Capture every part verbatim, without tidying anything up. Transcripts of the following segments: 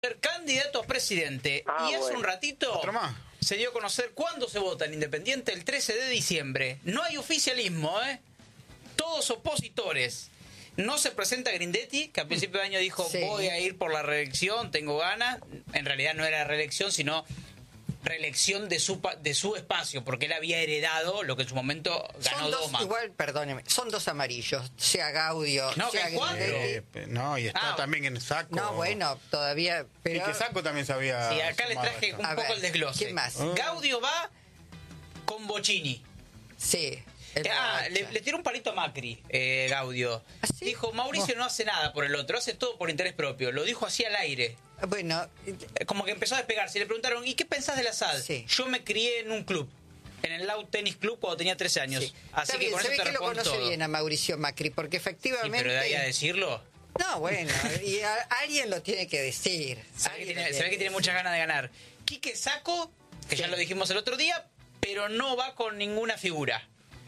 ser candidato a presidente. Ah, y hace bueno. un ratito Otro más. se dio a conocer cuándo se vota en Independiente, el trece de diciembre. No hay oficialismo, ¿eh? Todos opositores. No se presenta Grindetti, que a principio de año dijo Sí. voy a ir por la reelección, tengo ganas. En realidad no era reelección, sino reelección de su pa- de su espacio, porque él había heredado lo que en su momento ganó Son dos, Doma. igual, perdóneme, son dos amarillos, sea Gaudio, No, sea que hay cuatro. Grindetti. Eh, no, y está Ah, también en Saco. No, bueno, todavía, Y pero que Saco también sabía. Sí, acá les traje un A poco ver, el desglose. ¿quién más? Gaudio va con Bocchini. sí. el Ah, Rocha. le, le tiró un palito a Macri, eh, Gaudio. ¿Ah, sí? Dijo, Mauricio no hace nada por el otro, hace todo por interés propio. Lo dijo así al aire. Bueno, Eh, Como que empezó a despegarse. Y le preguntaron, ¿y qué pensás del Asad? Sí. Yo me crié en un club, en el Lau Tennis Club, cuando tenía trece años. sí. Así Está que bien, con se eso ve te que lo respondo conoce todo. bien a Mauricio Macri, porque Sí, efectivamente... pero de ahí a decirlo... No, bueno, y a- alguien lo tiene que decir. Se ve, que Alguien tiene, lo se ve tiene que tiene muchas ganas de ganar. Quique Saco, que Sí. ya lo dijimos el otro día, pero no va con ninguna figura.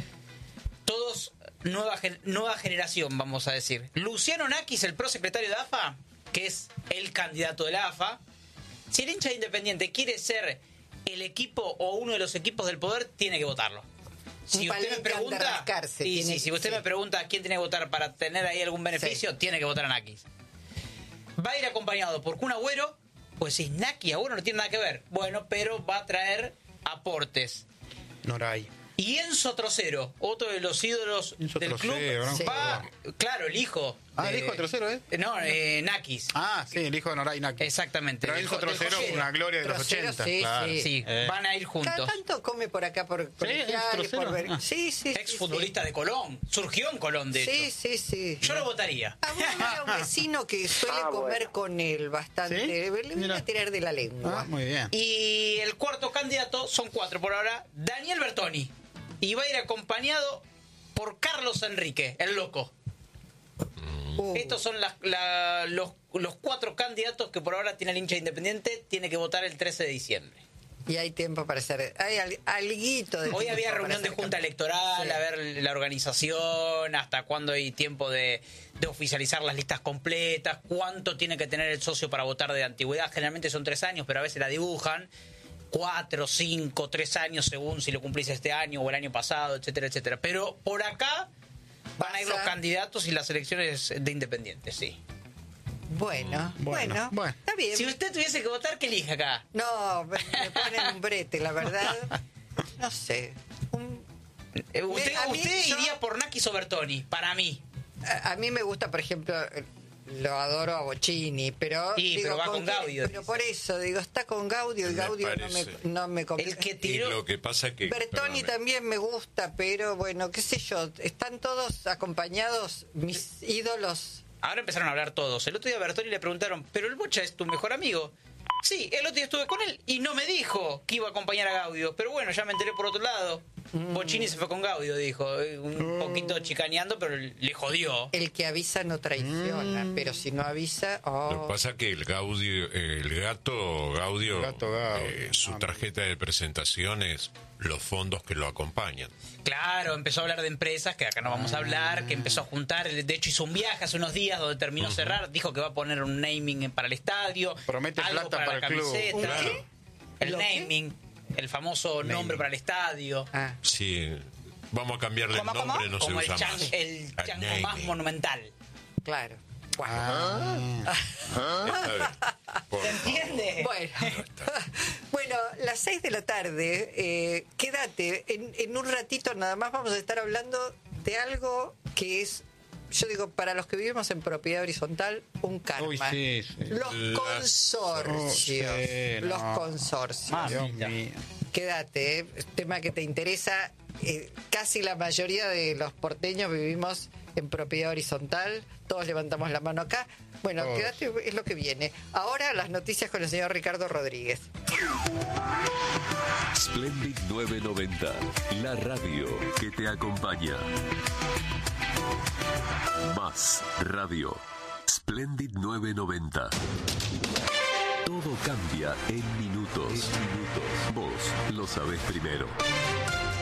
Todos nueva, gen- nueva generación, vamos a decir. Luciano Nakis, el prosecretario de A F A, que es el candidato de la A F A. Si el hincha de Independiente quiere ser el equipo o uno de los equipos del poder, tiene que votarlo. Si Un usted me palenque anda a pregunta, rascarse, y tiene si, si que- usted sí. me pregunta a quién tiene que votar para tener ahí algún beneficio, Sí. tiene que votar a Nakis. Va a ir acompañado por Kun Agüero. Pues si Naki Agüero no tiene nada que ver. Bueno, pero va a traer aportes. Noray. Y Enzo Trocero, otro de los ídolos Enzo del Trocero, club, gran Sí. va, claro, el hijo. Ah, el de- hijo de Trocero, ¿eh? No, eh, Nakis. Ah, sí, el hijo de Noray Naki. Exactamente. Pero Del Enzo jo- del Trocero, joyero. una gloria de los Trocero, ochenta. sí, claro. sí. Sí, Eh. van a ir Cada juntos. tanto come por acá por colegiales, Trocero. por ver... Ah. Sí, sí, Ex sí, futbolista de Colón. Surgió en Colón, de Sí, hecho. sí, sí. Yo lo votaría. Ah, bueno, era un vecino que suele Ah, comer bueno. con él bastante. ¿Sí? Le voy Mira. a tirar de la lengua. Ah, muy bien. Y el cuarto candidato, son cuatro por ahora, Daniel Bertoni. Y va a ir acompañado por Carlos Enrique, el loco. Uh, Estos son las- la- los, los cuatro candidatos que por ahora tiene el hincha independiente. Tiene que votar el trece de diciembre. Y hay tiempo para hacer... Hay al- alguito de Hoy tiempo había para reunión de hacer junta cambio. electoral, Sí. a ver la organización, hasta cuándo hay tiempo de, de oficializar las listas completas, cuánto tiene que tener el socio para votar de antigüedad. Generalmente son tres años, pero a veces la dibujan. Cuatro, cinco, tres años según si lo cumplís este año o el año pasado, etcétera, etcétera. Pero por acá van a ir los Pasa. candidatos y las elecciones de independientes, sí. Bueno, Bueno, bueno, bueno. está bien. Si usted tuviese que votar, ¿qué elige acá? No, me me ponen un brete, la verdad. No sé. Un- Eh, Usted, Me- a mí usted yo- iría por Nakis o Bertoni, para mí. a, a mí me gusta, por ejemplo, eh, lo adoro a Bocchini, pero... Sí, pero va con qué- Gaudio, Pero dice. por eso, digo, está con Gaudio y Me Gaudio no me, parece. no me convence. El que Y tiró... lo que pasa es que... Bertoni perdóname. también me gusta, pero bueno, qué sé yo, están todos acompañados, mis ídolos. Ahora empezaron a hablar todos. El otro día a Bertoni le preguntaron, ¿pero el Bocha es tu mejor amigo? Sí, el otro día estuve con él y no me dijo que iba a acompañar a Gaudio. Pero bueno, ya me enteré por otro lado. Mm. Bocchini se fue con Gaudio, dijo. eh, Un poquito chicaneando, pero le jodió. El que avisa no traiciona, pero si no avisa, Lo que oh, pasa es que el Gaudio, el gato Gaudio, El gato Gaudio, eh, su no, tarjeta de presentación es los fondos que lo acompañan. Claro, empezó a hablar de empresas, que acá no vamos a hablar, que empezó a juntar. De hecho, hizo un viaje hace unos días donde terminó cerrar. Dijo que va a poner un naming para el estadio. Promete algo plata para la el club. camiseta. ¿Un Claro. qué? El ¿Lo qué? naming, el famoso nombre para el estadio. ah, Sí, vamos a cambiarle ¿Cómo, el nombre, cómo? no se Como el, usa chan- más. el Al chango más naming. monumental. claro. Bueno, Ah. Está bien. Por ¿Se favor. entiende? bueno, bueno, las seis de la tarde, eh, quédate, en, en un ratito nada más vamos a estar hablando de algo que es, yo digo, para los que vivimos en propiedad horizontal, un karma. Uy, sí, sí. Los Las- consorcios, Oh, sí, los no. consorcios. Dios Mamita. mío. Quédate, eh, tema que te interesa. Eh, casi la mayoría de los porteños vivimos en propiedad horizontal, todos levantamos la mano acá. Bueno, Todos. quédate, es lo que viene. Ahora las noticias con el señor Ricardo Rodríguez. Splendid novecientos noventa, la radio que te acompaña. Más radio. Splendid novecientos noventa. Todo cambia en minutos. Minutos. Vos lo sabés primero.